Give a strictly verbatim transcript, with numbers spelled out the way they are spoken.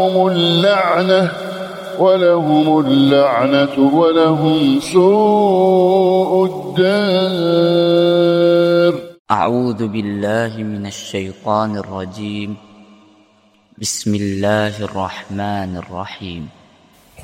ولهم اللعنة ولهم اللعنة ولهم سوء الدار. أعوذ بالله من الشيطان الرجيم. بسم الله الرحمن الرحيم.